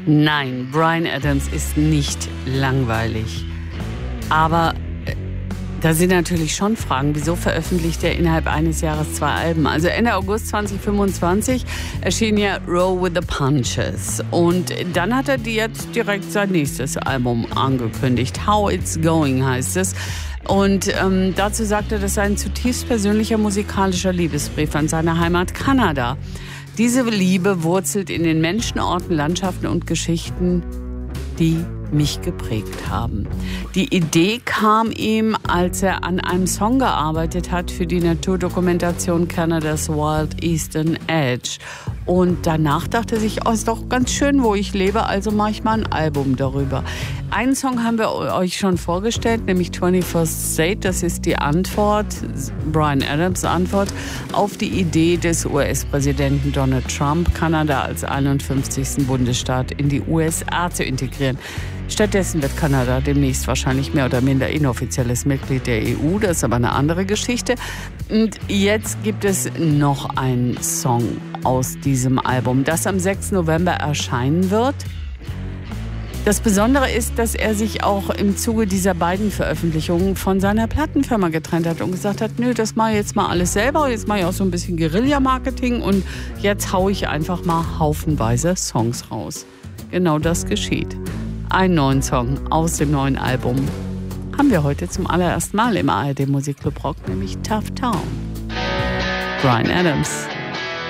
Nein, Bryan Adams ist nicht langweilig. Aber da sind natürlich schon Fragen, wieso veröffentlicht er innerhalb eines Jahres 2 Alben? Also Ende August 2025 erschien ja Roll with the Punches. Und dann hat er jetzt direkt sein nächstes Album angekündigt. How It's Going heißt es. Und dazu sagt er, das sei ein zutiefst persönlicher musikalischer Liebesbrief an seine Heimat Kanada. Diese Liebe wurzelt in den Menschen, Orten, Landschaften und Geschichten, die mich geprägt haben. Die Idee kam ihm, als er an einem Song gearbeitet hat für die Naturdokumentation Canada's Wild Eastern Edge. Und danach dachte er sich, oh, ist doch ganz schön, wo ich lebe, also mache ich mal ein Album darüber. Einen Song haben wir euch schon vorgestellt, nämlich 21st State. Das ist die Antwort, Bryan Adams' Antwort auf die Idee des US-Präsidenten Donald Trump, Kanada als 51. Bundesstaat in die USA zu integrieren. Stattdessen wird Kanada demnächst wahrscheinlich mehr oder minder inoffizielles Mitglied der EU. Das ist aber eine andere Geschichte. Und jetzt gibt es noch einen Song aus diesem Album, das am 6. November erscheinen wird. Das Besondere ist, dass er sich auch im Zuge dieser beiden Veröffentlichungen von seiner Plattenfirma getrennt hat und gesagt hat, nö, das mache ich jetzt mal alles selber, jetzt mache ich auch so ein bisschen Guerilla-Marketing und jetzt haue ich einfach mal haufenweise Songs raus. Genau das geschieht. Einen neuen Song aus dem neuen Album haben wir heute zum allerersten Mal im ARD Musikclub Rock, nämlich Tough Town. Bryan Adams.